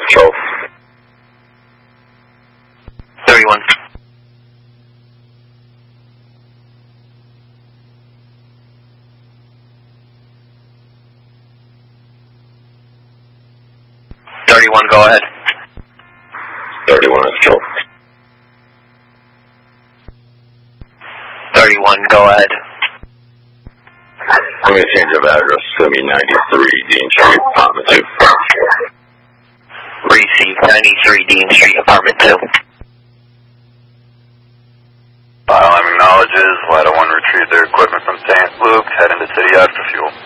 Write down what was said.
12. 31. Go ahead. 31 is 12. 31, go ahead. I'm going to change of address to be 93 Dean Street, apartment 2. Receive 93 Dean Street, apartment 2. File acknowledges. Ladder 1 retrieved their equipment from St. Luke, heading to city after fuel.